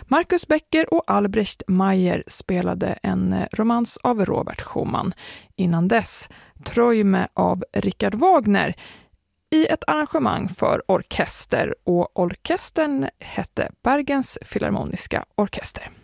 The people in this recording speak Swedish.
Marcus Becker och Albrecht Meyer spelade en romans av Robert Schumann. Innan dess Träume av Richard Wagner i ett arrangemang för orkester, och orkestern hette Bergens Filharmoniska Orkester.